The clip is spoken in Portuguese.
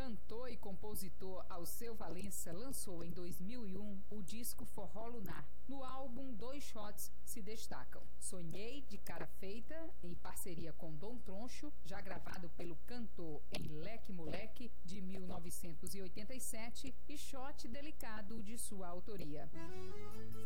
Cantor e compositor Alceu Valença lançou em 2001 o disco Forró Lunar. No álbum, 2 shots se destacam: Sonhei, de Cara Feita, em parceria com Dom Troncho, já gravado pelo cantor em Leque Moleque, de 1987, e Shot Delicado, de sua autoria.